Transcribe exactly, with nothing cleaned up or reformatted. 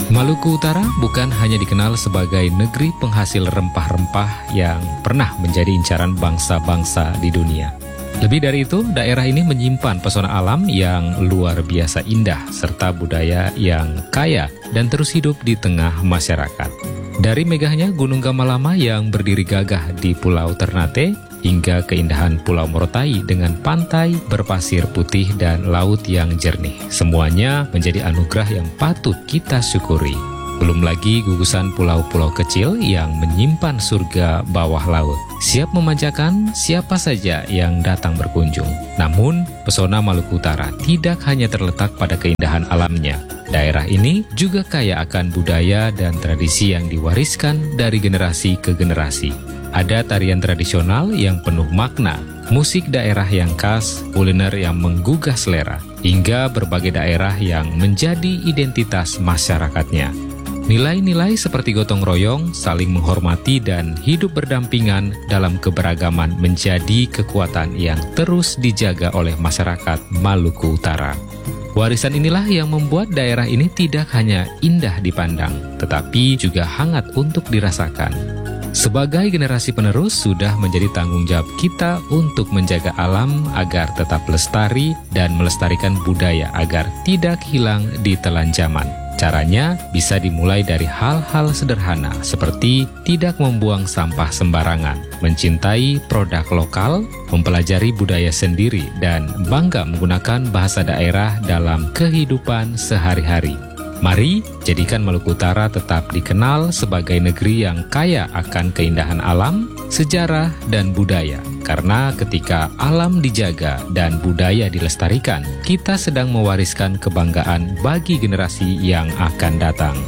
Maluku Utara bukan hanya dikenal sebagai negeri penghasil rempah-rempah yang pernah menjadi incaran bangsa-bangsa di dunia. Lebih dari itu, daerah ini menyimpan pesona alam yang luar biasa indah serta budaya yang kaya dan terus hidup di tengah masyarakat. Dari megahnya Gunung Gamalama yang berdiri gagah di Pulau Ternate hingga keindahan Pulau Morotai dengan pantai berpasir putih dan laut yang jernih. Semuanya menjadi anugerah yang patut kita syukuri. Belum lagi gugusan pulau-pulau kecil yang menyimpan surga bawah laut. Siap memanjakan siapa saja yang datang berkunjung. Namun, pesona Maluku Utara tidak hanya terletak pada keindahan alamnya. Daerah ini juga kaya akan budaya dan tradisi yang diwariskan dari generasi ke generasi. Ada tarian tradisional yang penuh makna, musik daerah yang khas, kuliner yang menggugah selera, hingga berbagai daerah yang menjadi identitas masyarakatnya. Nilai-nilai seperti gotong royong, saling menghormati, dan hidup berdampingan dalam keberagaman menjadi kekuatan yang terus dijaga oleh masyarakat Maluku Utara. Warisan inilah yang membuat daerah ini tidak hanya indah dipandang, tetapi juga hangat untuk dirasakan. Sebagai generasi penerus, sudah menjadi tanggung jawab kita untuk menjaga alam agar tetap lestari dan melestarikan budaya agar tidak hilang di telan zaman. Caranya bisa dimulai dari hal-hal sederhana seperti tidak membuang sampah sembarangan, mencintai produk lokal, mempelajari budaya sendiri, dan bangga menggunakan bahasa daerah dalam kehidupan sehari-hari. Mari jadikan Maluku Utara tetap dikenal sebagai negeri yang kaya akan keindahan alam, sejarah, dan budaya. Karena ketika alam dijaga dan budaya dilestarikan, kita sedang mewariskan kebanggaan bagi generasi yang akan datang.